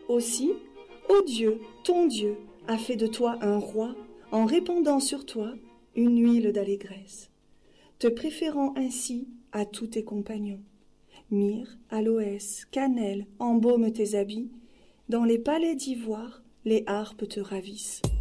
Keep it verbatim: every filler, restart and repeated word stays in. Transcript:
Aussi, ô Dieu, ton Dieu, a fait de toi un roi en répandant sur toi une huile d'allégresse, te préférant ainsi à tous tes compagnons. Myrrhe, aloès, cannelle embaument tes habits, dans les palais d'ivoire, les harpes te ravissent.